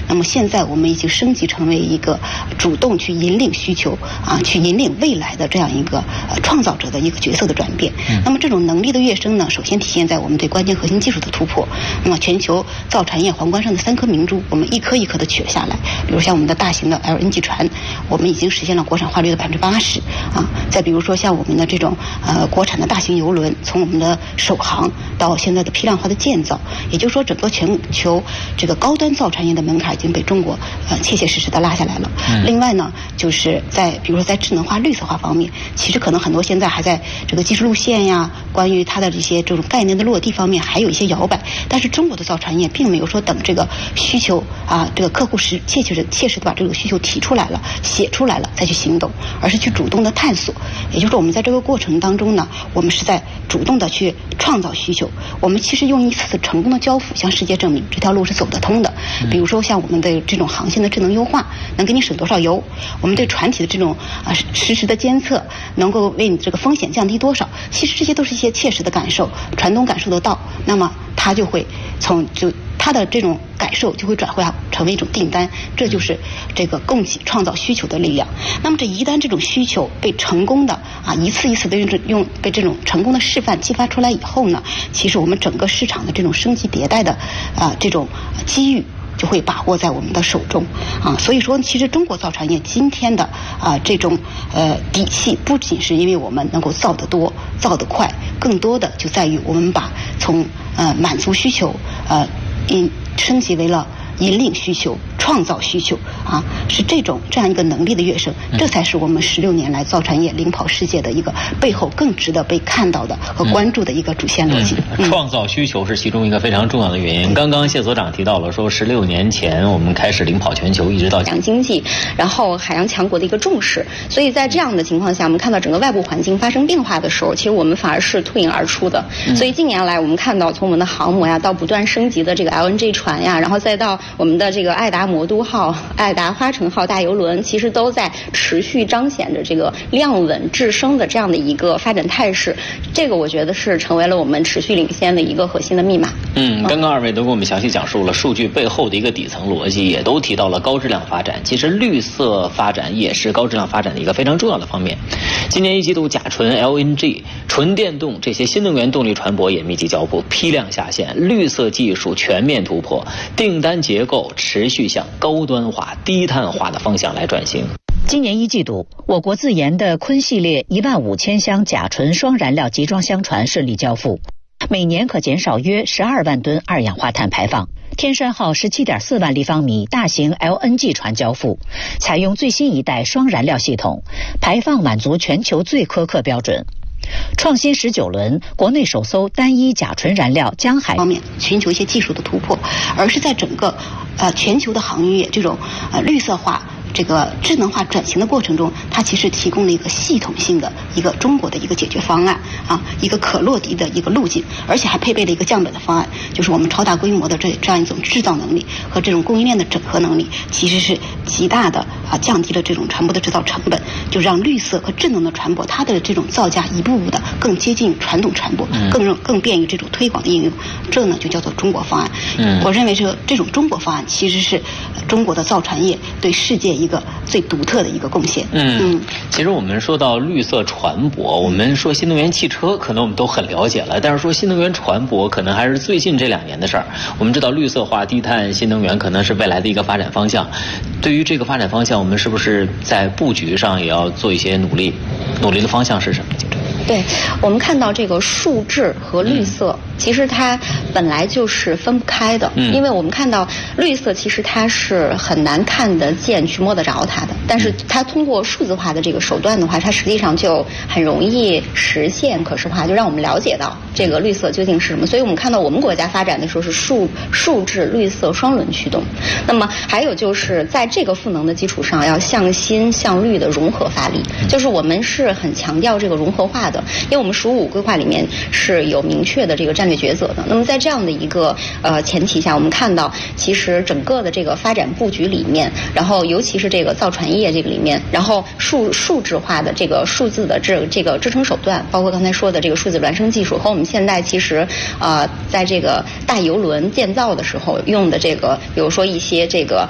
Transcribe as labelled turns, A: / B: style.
A: 那么现在我们已经升级成为一个主动去引领需求去引领未来的这样一个创造者的一个角色的转变。那么这种能力的跃升呢，首先体现在我们对关键核心技术的突破。那么全球造船业皇冠上的3颗明珠，我们一颗一颗的取了下来。比如像我们的大型的 LNG 船，我们已经实现了国产化率的80%再比如说像我们的这种国产的大型邮轮，从我们的首航到现在的批量化的建造，也就是说整个全球这个高端造船业的门槛已经被中国切切实实的拉下来了。另外呢，就是比如说在智能化绿色化方面，其实可能很多现在还在这个技术路线呀，关于它的这些这种概念的落地方面还有一些摇摆，但是中国的造船业并没有说等这个需求这个客户切实的把这个需求提出来了写出来了再去行动，而是去主动的探索。也就是我们在这个过程当中呢，我们是在主动的去创造需求。我们其实用一次成功的交付向世界证明这条路是走得通的。比如说像我们的这种航线的智能优化，能给你省多少油，我们对船体的这种实时的监测，能够为你这个风险降低多少，其实这些都是一些切实的感受，船东感受得到，那么他就会他的这种感受就会转化成为一种订单，这就是这个供给创造需求的力量。那么这一旦这种需求被成功的一次一次的被这种成功的示范激发出来以后呢，其实我们整个市场的这种升级迭代的这种机遇就会把握在我们的手中所以说其实中国造船业今天的这种底气，不仅是因为我们能够造得多造得快，更多的就在于我们把从满足需求升级为了引领需求、创造需求是这样一个能力的跃升，这才是我们16年来造船业领跑世界的一个背后更值得被看到的和关注的一个主线逻辑。
B: 创造需求是其中一个非常重要的原因。刚刚谢所长提到了说，16年前我们开始领跑全球，一直到
C: 海洋经济，然后海洋强国的一个重视，所以在这样的情况下，我们看到整个外部环境发生变化的时候，其实我们反而是脱颖而出的。所以近年来我们看到从我们的航母到不断升级的这个 LNG 船然后再到我们的这个爱达魔都号、爱达花城号大邮轮，其实都在持续彰显着这个量稳质升的这样的一个发展态势。这个我觉得是成为了我们持续领先的一个核心的密码。
B: 刚刚二位都给我们详细讲述了数据背后的一个底层逻辑，也都提到了高质量发展。其实绿色发展也是高质量发展的一个非常重要的方面。今年1季度甲醇、LNG、纯电动这些新能源动力船舶也密集交付，批量下线，绿色技术全面突破，订单结构持续向高端化、低碳化的方向来转型。
D: 今年1季度，我国自研的鲲系列15000箱甲醇双燃料集装箱船顺利交付，每年可减少约12万吨二氧化碳排放。天山号17.4万立方米大型 LNG 船交付，采用最新一代双燃料系统，排放满足全球最苛刻标准。创新19轮，国内首艘单一甲醇燃料江海
A: 方面寻求一些技术的突破，而是在整个全球的航运业这种绿色化、这个智能化转型的过程中，它其实提供了一个系统性的一个中国的一个解决方案一个可落地的一个路径，而且还配备了一个降本的方案，就是我们超大规模的这样一种制造能力和这种供应链的整合能力，其实是极大的降低了这种船舶的制造成本，就让绿色和智能的船舶它的这种造价一步步的更接近传统船舶，更便于这种推广的应用。这呢就叫做中国方案。我认为这种中国方案其实是中国的造船业对世界一个最独特的一个贡献。
B: 其实我们说到绿色船舶，我们说新能源汽车可能我们都很了解了，但是说新能源船舶可能还是最近这2年的事儿。我们知道绿色化、低碳、新能源可能是未来的一个发展方向。对于这个发展方向，我们是不是在布局上也要做一些努力？努力的方向是什么？
C: 对，我们看到这个数质和绿色，其实它本来就是分不开的，因为我们看到绿色其实它是很难看得见去摸得着它的，但是它通过数字化的这个手段的话，它实际上就很容易实现可视化，就让我们了解到这个绿色究竟是什么。所以我们看到我们国家发展的时候是数质绿色双轮驱动，那么还有就是在这个赋能的基础上，要向新向绿的融合发力，就是我们是很强调这个融合化的。因为我们“15+5”规划里面是有明确的这个战略抉择的。那么在这样的一个前提下，我们看到其实整个的这个发展布局里面，然后尤其是这个造船业这个里面，然后数质化的这个数字的这个支撑手段，包括刚才说的这个数字孪生技术，和我们现在其实在这个大邮轮建造的时候用的这个，比如说一些这个